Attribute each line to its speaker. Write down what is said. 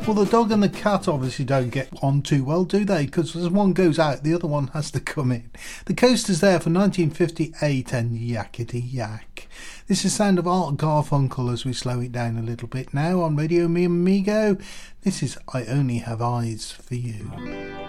Speaker 1: Well, the dog and the cat obviously don't get on too well, do they? Because as one goes out, the other one has to come in. The Coasters there for 1958 and Yakety Yak. This is sound of Art Garfunkel as we slow it down a little bit now on Radio Mi Amigo. This is I Only Have Eyes for You.